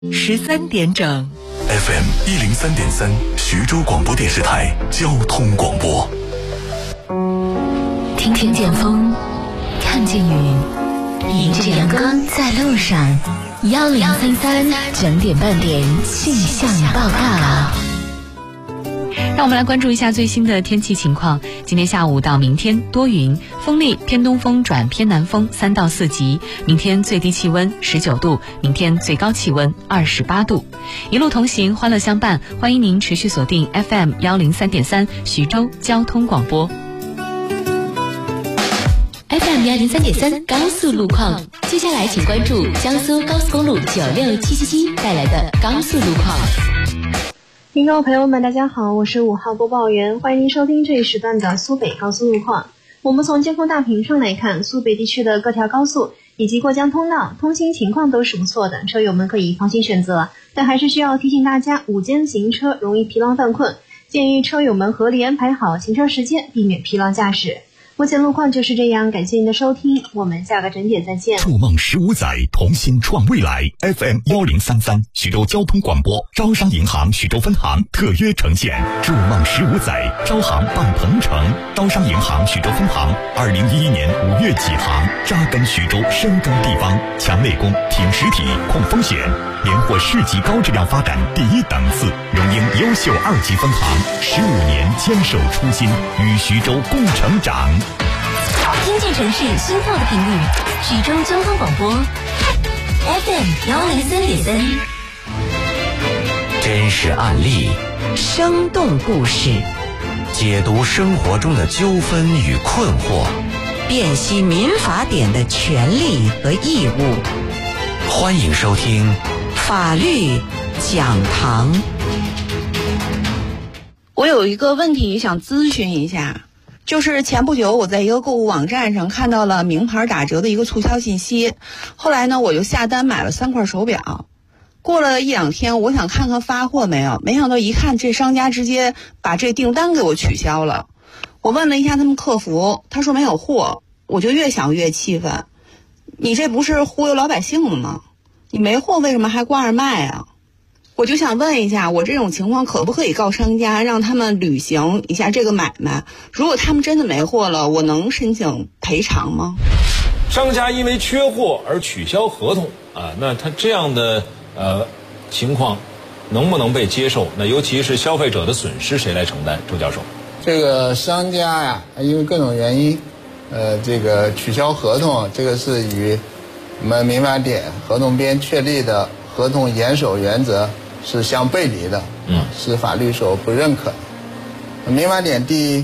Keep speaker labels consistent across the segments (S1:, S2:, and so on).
S1: 13点整
S2: FM 103.3徐州广播电视台交通广播。
S3: 听见风，看见雨，迎着阳光在路上。1033整点半点气象报告。
S4: 让我们来关注一下最新的天气情况。今天下午到明天多云，风力偏东风转偏南风3到4级。明天最低气温19度，明天最高气温28度。一路同行，欢乐相伴，欢迎您持续锁定 FM 103.3徐州交通广播。
S3: FM 103.3高速路况，接下来请关注江苏高速公路96777带来的高速路况。
S5: 听众朋友们，大家好，我是5号播报员，欢迎您收听这一时段的苏北高速路况。我们从监控大屏上来看，苏北地区的各条高速以及过江通道通行情况都是不错的，车友们可以放心选择，但还是需要提醒大家，午间行车容易疲劳犯困，建议车友们合理安排好行车时间，避免疲劳驾驶。目前路况就是这样，感谢您的收听，我们下个整点再见。
S2: 筑梦15载，同心创未来。FM 1033徐州交通广播，招商银行徐州分行特约呈现。筑梦15载，招行伴鹏程。招商银行徐州分行2011年5月起航，扎根徐州，深耕地方，强内功，挺实体，控风险，连获市级高质量发展第1档次，荣膺优秀2级分行，15年坚守初心，与徐州共成长。
S3: 听见城市心跳的频率，徐州交通广播 FM 103.3。
S6: 真实案例，生动故事，解读生活中的纠纷与困惑，
S7: 辨析民法典的权利和义务。
S6: 欢迎收听
S7: 法律讲堂。
S8: 我有一个问题想咨询一下，就是前不久我在一个购物网站上看到了名牌打折的一个促销信息，后来呢我就下单买了3块手表。过了1-2天，我想看看发货没有，没想到一看这商家直接把这订单给我取消了。我问了一下他们客服，他说没有货，我就越想越气愤。你这不是忽悠老百姓了吗？你没货为什么还挂着卖啊？我就想问一下，我这种情况可不可以告商家，让他们履行一下这个买卖？如果他们真的没货了，我能申请赔偿吗？
S9: 商家因为缺货而取消合同啊，那他这样的情况能不能被接受？那尤其是消费者的损失谁来承担？周教授，
S10: 这个商家呀，因为各种原因，这个取消合同，这个是与我们民法典合同编确立的合同严守原则是相背离的，是法律所不认可的。民法典第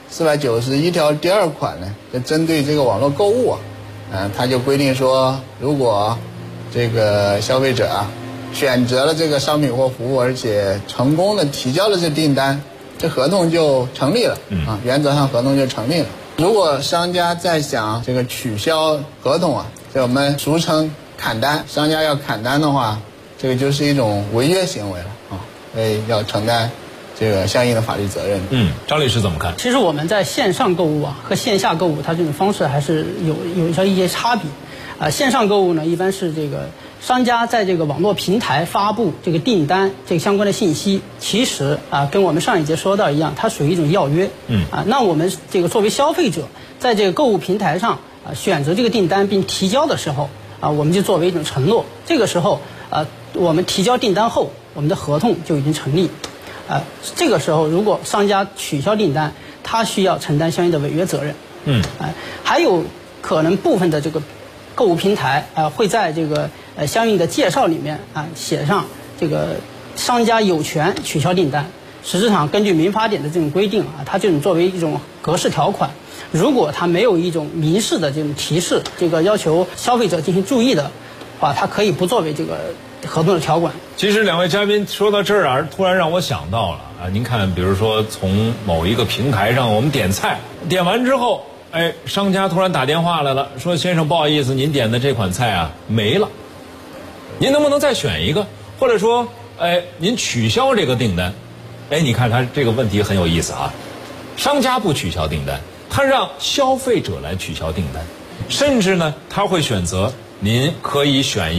S10: 491条第2款呢，就针对这个网络购物它就规定说，如果这个消费者选择了这个商品或服务，而且成功的提交了这订单，这合同就成立了原则上合同就成立了。如果商家再想这个取消合同这我们俗称砍单，商家要砍单的话，这个就是一种违约行为了所以要承担这个相应的法律责任。
S9: 张律师怎么看？
S11: 其实我们在线上购物和线下购物，它这种方式还是有一些差别。线上购物呢，一般是这个商家在这个网络平台发布这个订单这个相关的信息，其实跟我们上一节说到一样，它属于一种要约。那我们这个作为消费者，在这个购物平台上选择这个订单并提交的时候我们就作为一种承诺。这个时候我们提交订单后，我们的合同就已经成立。这个时候如果商家取消订单，他需要承担相应的违约责任。还有可能部分的这个购物平台会在这个相应的介绍里面写上这个商家有权取消订单。实质上根据民法典的这种规定它这种作为一种格式条款，如果它没有一种明示的这种提示，这个要求消费者进行注意的话，它可以不作为这个合同的条款。
S9: 其实2位嘉宾说到这儿突然让我想到了您看，比如说从某一个平台上我们点菜，点完之后商家突然打电话来了，说先生不好意思，您点的这款菜没了，您能不能再选一个？或者说您取消这个订单。你看他这个问题很有意思商家不取消订单，他让消费者来取消订单，甚至呢他会选择您可以选一个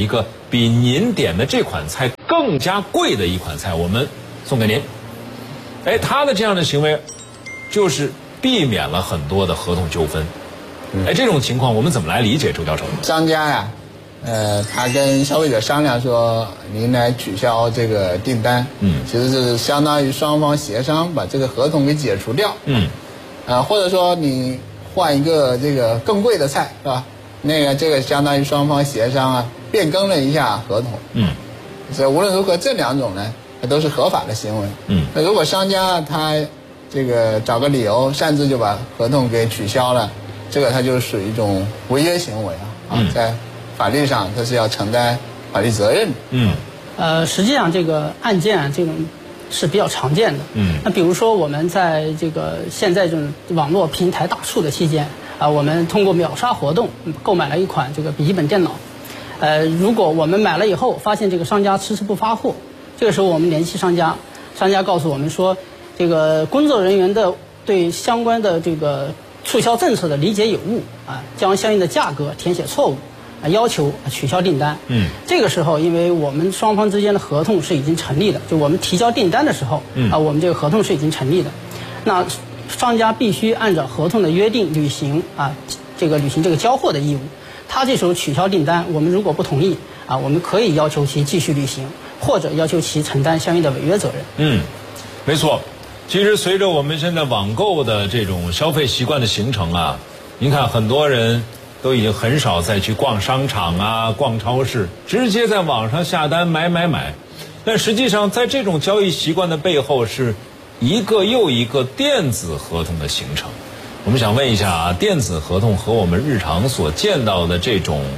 S9: 比您点的这款菜更加贵的一款菜，我们送给您。哎，他的这样的行为，就是避免了很多的合同纠纷。哎，这种情况我们怎么来理解，周教授？
S10: 商家呀，他跟消费者商量说，您来取消这个订单，其实是相当于双方协商把这个合同给解除掉，或者说你换一个这个更贵的菜，是吧？这个相当于双方协商啊，变更了一下合同，所以无论如何这两种呢，它都是合法的行为，那如果商家他这个找个理由擅自就把合同给取消了，这个它就属于一种违约行为在法律上它是要承担法律责任的。
S11: 实际上这个案件这种是比较常见的。那比如说我们在这个现在这种网络平台大促的期间我们通过秒杀活动购买了一款这个笔记本电脑。如果我们买了以后发现这个商家迟迟不发货，这个时候我们联系商家，商家告诉我们说，这个工作人员的对相关的这个促销政策的理解有误将相应的价格填写错误要求取消订单。这个时候因为我们双方之间的合同是已经成立的，就我们提交订单的时候我们这个合同是已经成立的，那商家必须按照合同的约定履行履行这个交货的义务。他这时候取消订单，我们如果不同意我们可以要求其继续履行，或者要求其承担相应的违约责任。
S9: 没错。其实随着我们现在网购的这种消费习惯的形成您看很多人都已经很少再去逛商场逛超市，直接在网上下单买。但实际上在这种交易习惯的背后，是一个又一个电子合同的形成。我们想问一下电子合同和我们日常所见到的这种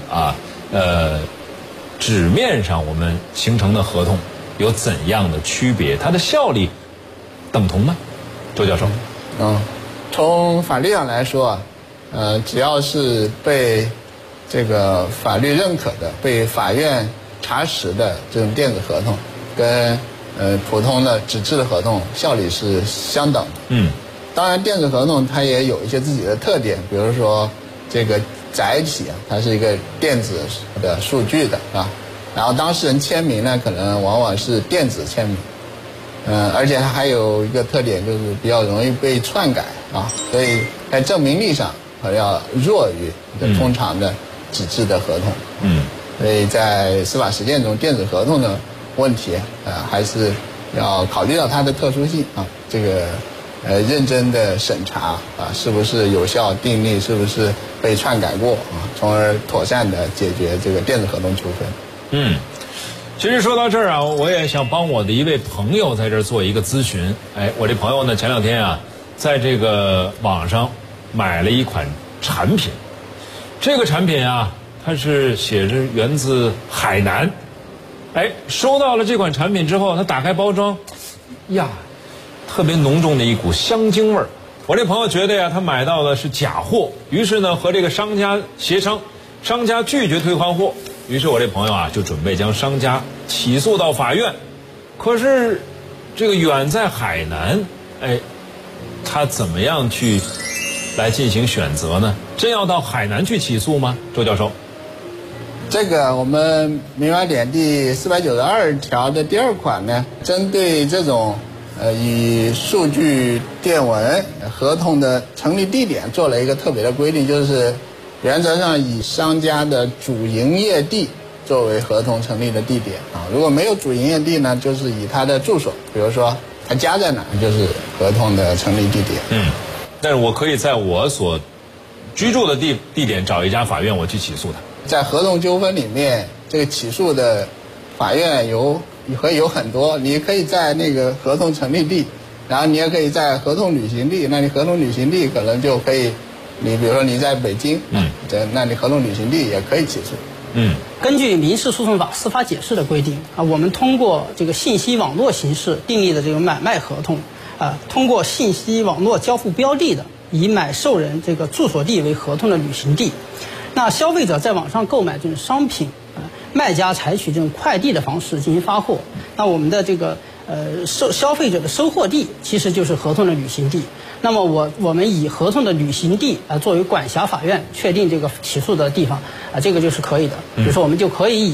S9: 纸面上我们形成的合同有怎样的区别？它的效力等同吗？周教授。
S10: 从法律上来说只要是被这个法律认可的、被法院查实的这种电子合同，跟普通的纸质的合同效力是相等的。当然电子合同它也有一些自己的特点，比如说这个载体它是一个电子的数据的然后当事人签名呢可能往往是电子签名，而且它还有一个特点就是比较容易被篡改所以在证明力上还要弱于通常的纸质的合同。所以在司法实践中电子合同的问题还是要考虑到它的特殊性这个认真的审查是不是有效订立，是不是被篡改过从而妥善的解决这个电子合同纠纷。
S9: 其实说到这儿我也想帮我的一位朋友在这儿做一个咨询。我这朋友呢前两天在这个网上买了一款产品，这个产品它是写着源自海南。收到了这款产品之后，他打开包装特别浓重的一股香精味儿。我这朋友觉得他买到的是假货，于是呢和这个商家协商，商家拒绝退换货，于是我这朋友就准备将商家起诉到法院。可是这个远在海南，他怎么样去来进行选择呢？真要到海南去起诉吗？周教授。
S10: 这个我们民法典第492条的第2款呢，针对这种以数据电文合同的成立地点做了一个特别的规定，就是原则上以商家的主营业地作为合同成立的地点如果没有主营业地呢，就是以他的住所，比如说他家在哪就是合同的成立地点。
S9: 但是我可以在我所居住的地点找一家法院，我去起诉他。
S10: 在合同纠纷里面，这个起诉的法院有很多，你可以在那个合同成立地，然后你也可以在合同履行地，那你合同履行地可能就可以，你比如说你在北京，那你合同履行地也可以起诉。
S11: 根据民事诉讼法司法解释的规定我们通过这个信息网络形式订立的这个买卖合同通过信息网络交付标的的，以买受人这个住所地为合同的履行地。那消费者在网上购买这种商品卖家采取这种快递的方式进行发货，那我们的这个消费者的收货地其实就是合同的履行地。那么我们以合同的履行地作为管辖法院确定这个起诉的地方这个就是可以的。比如说我们就可以以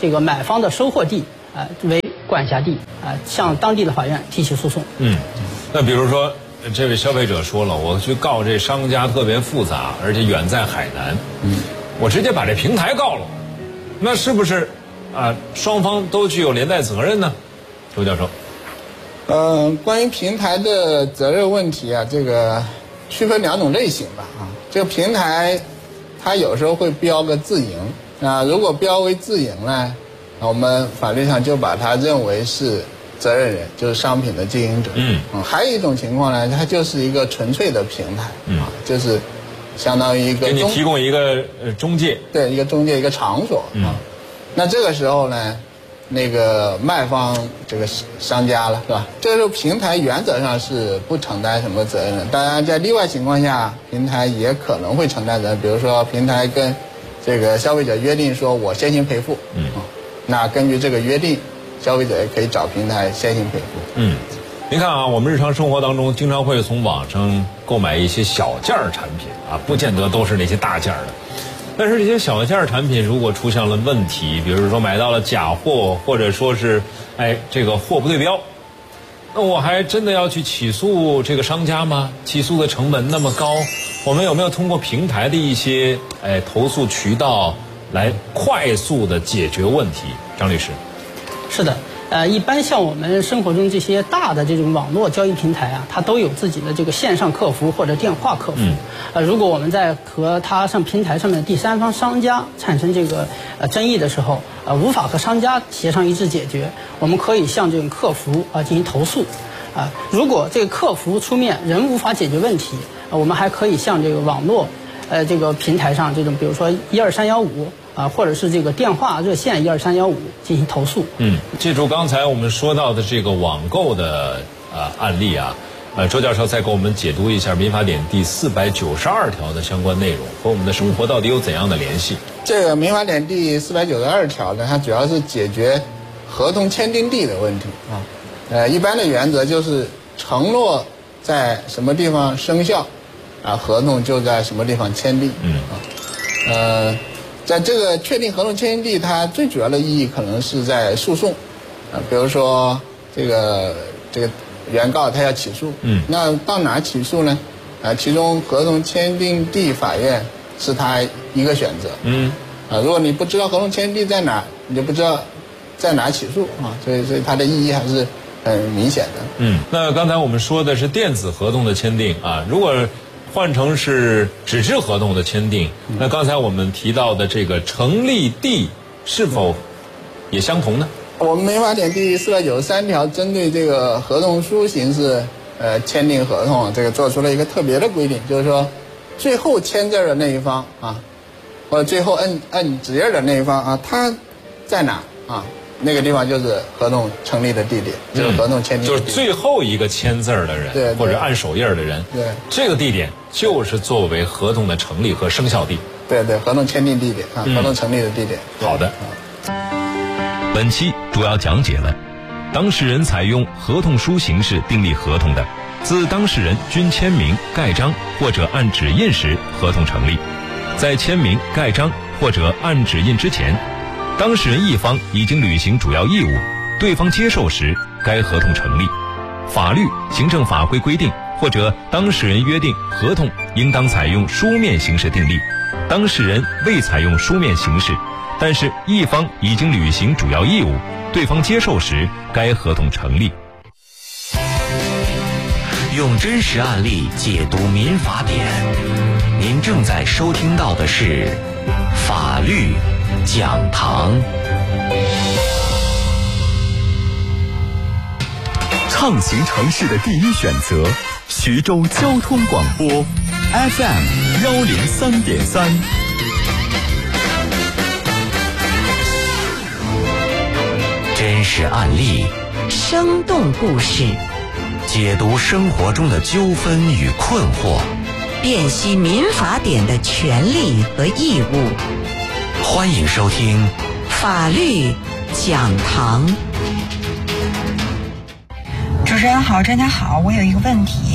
S11: 这个买方的收货地为管辖地向当地的法院提起诉讼。
S9: 那比如说这位消费者说了，我去告这商家特别复杂，而且远在海南，我直接把这平台告了，那是不是双方都具有连带责任呢？周教授。
S10: 关于平台的责任问题啊，这个区分两种类型吧这个平台它有时候会标个自营如果标为自营呢，我们法律上就把它认为是责任人，就是商品的经营者。还有一种情况呢，它就是一个纯粹的平台就是相当于一个
S9: 给你提供一个中介，
S10: 对，一个中介，一个场所那这个时候呢，那个卖方这个商家了，是吧？这个时候平台原则上是不承担什么责任的，当然在例外情况下，平台也可能会承担责任。比如说平台跟这个消费者约定说我先行赔付，那根据这个约定，消费者也可以找平台先行赔付。
S9: 您看我们日常生活当中经常会从网上购买一些小件产品不见得都是那些大件的。但是这些小件产品如果出现了问题，比如说买到了假货，或者说是这个货不对标，那我还真的要去起诉这个商家吗？起诉的成本那么高，我们有没有通过平台的一些投诉渠道来快速的解决问题？张律师。
S11: 是的。一般像我们生活中这些大的这种网络交易平台它都有自己的这个线上客服或者电话客服。如果我们在和它上平台上面的第三方商家产生这个争议的时候，无法和商家协商一致解决，我们可以向这种客服进行投诉。如果这个客服出面仍无法解决问题，我们还可以向这个网络这个平台上这种比如说12315。或者是这个电话热线12315进行投诉。
S9: 记住刚才我们说到的这个网购的案例周教授再给我们解读一下民法典第492条的相关内容和我们的生活到底有怎样的联系？
S10: 这个民法典第492条呢，它主要是解决合同签订地的问题一般的原则就是承诺在什么地方生效合同就在什么地方签订。在这个确定合同签订地，它最主要的意义可能是在诉讼比如说这个原告他要起诉那到哪起诉呢？其中合同签订地法院是他一个选择如果你不知道合同签订地在哪，你就不知道在哪起诉所以它的意义还是很明显的。
S9: 那刚才我们说的是电子合同的签订如果换成是纸质合同的签订，那刚才我们提到的这个成立地是否也相同呢？
S10: 我们民法典第493条针对这个合同书形式签订合同这个做出了一个特别的规定，就是说最后签字的那一方或者最后摁指印的那一方他在哪那个地方就是合同成立的地点，就是合同签订的地点，
S9: 就是最后一个签字的人，
S10: 对，
S9: 或者按手印的人，
S10: 对，
S9: 这个地点就是作为合同的成立和生效地。
S10: 对，合同签订地点合同成立的地点。
S9: 好的。
S2: 本期主要讲解了当事人采用合同书形式订立合同的，自当事人均签名、盖章或者按指印时，合同成立；在签名、盖章或者按指印之前，当事人一方已经履行主要义务，对方接受时，该合同成立。法律、行政法规规定或者当事人约定合同应当采用书面形式订立，当事人未采用书面形式，但是一方已经履行主要义务，对方接受时，该合同成立。
S6: 用真实案例解读民法典，您正在收听到的是法律讲堂。
S2: 畅行城市的第一选择，徐州交通广播 FM103.3。
S6: 真实案例，
S7: 生动故事，
S6: 解读生活中的纠纷与困惑，
S7: 辨析民法典的权利和义务。
S6: 欢迎收听
S7: 法律讲堂。
S1: 主持人好，专家好，我有一个问题，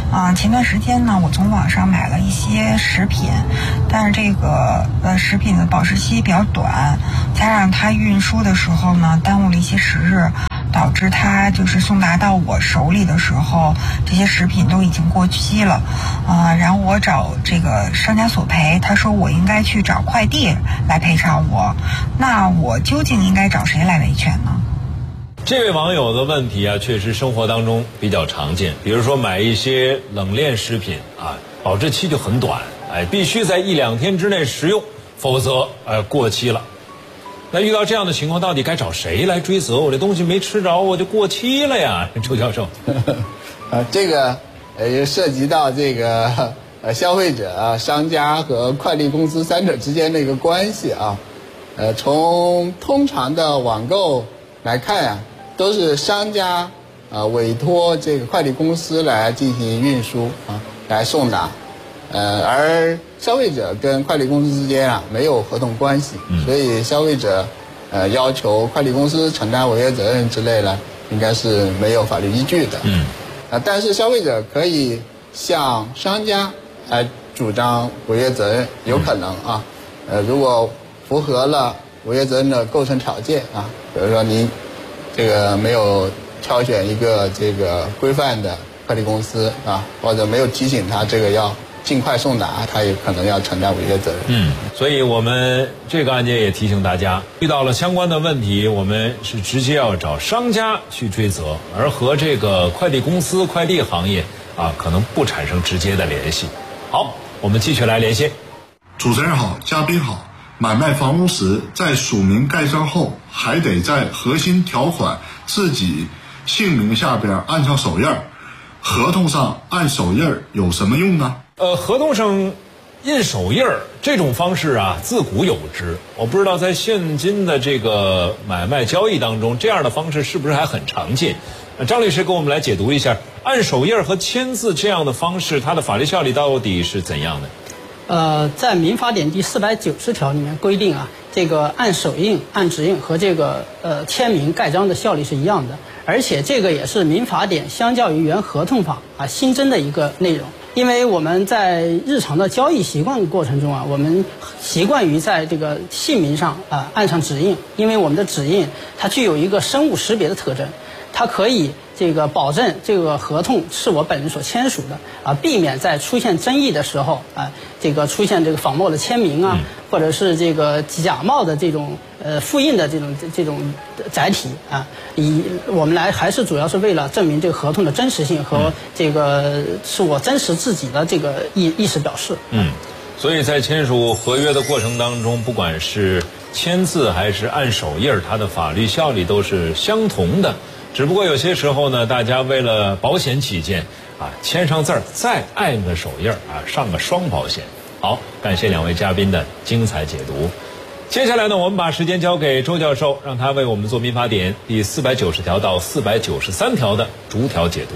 S1: 前段时间呢，我从网上买了一些食品，但是这个食品的保质期比较短，加上它运输的时候呢耽误了一些时日，导致它就是送达到我手里的时候，这些食品都已经过期了。然后我找这个商家索赔，他说我应该去找快递来赔偿我，那我究竟应该找谁来维权呢？
S9: 这位网友的问题啊，确实生活当中比较常见。比如说买一些冷链食品啊，保质期就很短，必须在1-2天之内食用，否则过期了。那遇到这样的情况，到底该找谁来追责？我这东西没吃着，我就过期了呀，周教授。
S10: 这个也涉及到这个消费者、商家和快递公司三者之间的一个关系啊。从通常的网购来看啊，都是商家委托这个快递公司来进行运输来送达，而消费者跟快递公司之间没有合同关系，所以消费者要求快递公司承担违约责任之类的，应该是没有法律依据的。但是消费者可以向商家来主张违约责任，有可能如果符合了违约责任的构成条件比如说您这个没有挑选一个这个规范的快递公司或者没有提醒他这个要尽快送达，他也可能要承担违约责任。
S9: 所以我们这个案件也提醒大家，遇到了相关的问题，我们是直接要找商家去追责，而和这个快递公司、快递行业可能不产生直接的联系。好，我们继续来连线。
S12: 主持人好，嘉宾好。买卖房屋时，在署名盖章后，还得在核心条款自己姓名下边按上手印，合同上按手印有什么用呢？
S9: 合同上印手印这种方式自古有之。我不知道在现今的这个买卖交易当中，这样的方式是不是还很常见？张律师给我们来解读一下，按手印和签字这样的方式，它的法律效力到底是怎样的？
S11: 在民法典第490条里面规定这个按手印、按指印和这个签名盖章的效力是一样的，而且这个也是民法典相较于原合同法新增的一个内容。因为我们在日常的交易习惯过程中我们习惯于在这个姓名上按上指印，因为我们的指印它具有一个生物识别的特征，它可以这个保证这个合同是我本人所签署的避免在出现争议的时候这个出现这个仿冒的签名或者是这个假冒的这种复印的这种载体我们还是主要是为了证明这个合同的真实性和这个是我真实自己的这个意思表示。
S9: 所以在签署合约的过程当中，不管是签字还是按手印，它的法律效力都是相同的。只不过有些时候呢，大家为了保险起见签上字儿再按个手印上个双保险。好，感谢两位嘉宾的精彩解读。接下来呢，我们把时间交给周教授，让他为我们做民法典第490条到493条的逐条解读。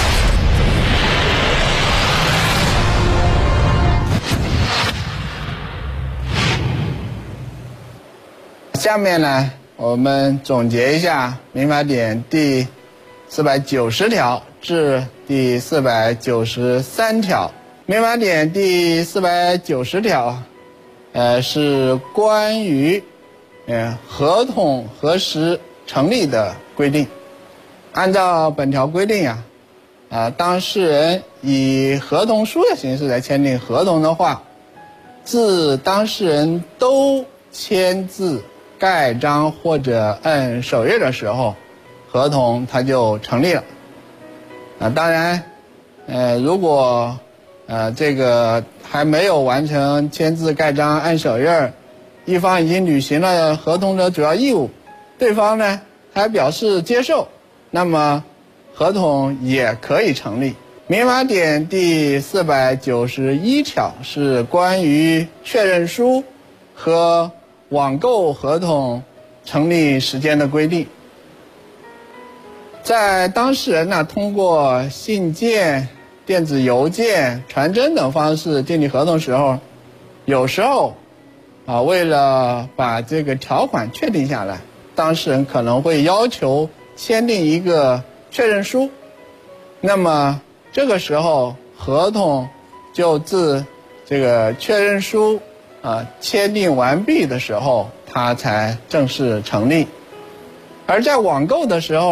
S10: 下面呢，我们总结一下民法典第490条至第493条。民法典第490条是关于合同核实成立的规定。按照本条规定当事人以合同书的形式来签订合同的话，自当事人都签字、盖章或者按手印的时候，合同它就成立了。当然如果这个还没有完成签字、盖章、按手印，一方已经履行了合同的主要义务，对方呢还表示接受，那么合同也可以成立。民法典第491条是关于确认书和网购合同成立时间的规定。在当事人通过信件、电子邮件、传真等方式订立合同时候，有时候为了把这个条款确定下来，当事人可能会要求签订一个确认书。那么这个时候合同就自这个确认书签订完毕的时候，它才正式成立。而在网购的时候